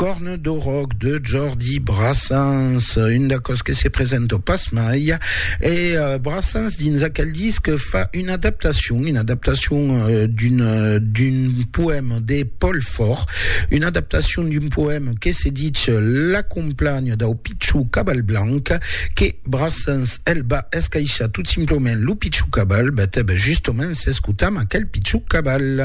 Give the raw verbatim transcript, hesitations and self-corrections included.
Corne de rock de Jordi Brassens, une da cos che si presenta pas mai, et euh, Brassens dins aquel disque fa une adaptation, une adaptation euh, d'une d'une poème de Paul Fort, une adaptation d'un poème che si dice La compagne da Pichu Cabal Blanc, che Brassens elba escaisha tout simplement lo Pichu Cabal, ben justement s'escutam aquel Pichu Cabal.